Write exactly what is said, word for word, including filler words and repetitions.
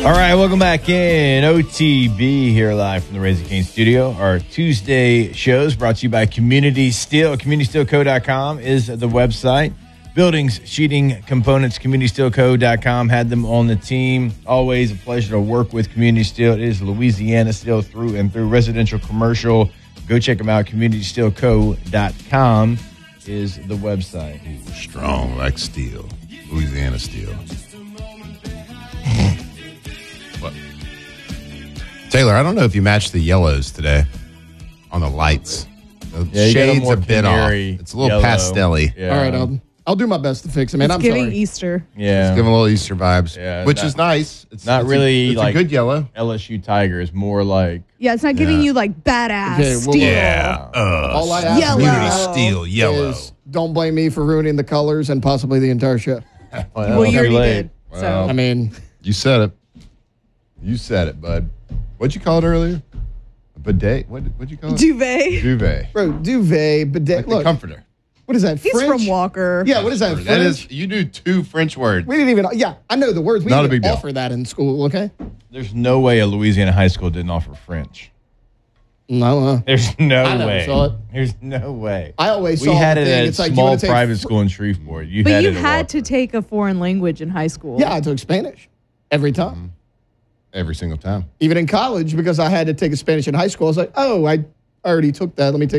All right, welcome back in. O T B here live from the Raising Cane studio. Our Tuesday shows brought to you by Community Steel. community steel co dot com is the website. Buildings, sheeting, components, community steel co dot com. Had them on the team. Always a pleasure to work with Community Steel. It is Louisiana Steel through and through, residential, commercial. Go check them out. community steel co dot com is the website. Ooh, strong like steel. Louisiana Steel. What? Taylor, I don't know if you matched the yellows today on the lights. The Yeah, shades a bit off. canary It's a little yellow. pastel-y. Yeah. All right, I'll, I'll do my best to fix it, man. It's I'm giving sorry. Easter. Yeah. It's giving a little Easter vibes, Yeah, which not- is nice. It's not it's really a, it's like- a good yellow. L S U Tigers, more like Yeah, it's not giving Yeah. you like badass Okay, well, steel. Yeah. Uh, All I ask Yellow. Community now Steel yellow. is don't blame me for ruining the colors and possibly the entire show. Well, you too already late. did. Well, So I mean, You said it. You said it, bud. What'd you call it earlier? A bidet? What, what'd you call it? duvet. Duvet. bro, duvet, bidet. Like the Look, comforter. what is that? He's French? from Walker. Yeah, what is that? French? That is, you do two French words. We didn't even. Yeah, I know the words. We Not a didn't big deal. offer that in school. Okay. There's no way a Louisiana high school didn't offer French. No, uh, There's no I never way. saw it. There's no way. I always we saw had the it thing. at a It's like, you small wanna take private fr- school in Shreveport. You But had you it at had to Walker. take a foreign language in high school. yeah, I took Spanish every time. Every single time. Even in college, because I had to take a Spanish in high school. I was like, oh, I already took that. Let me take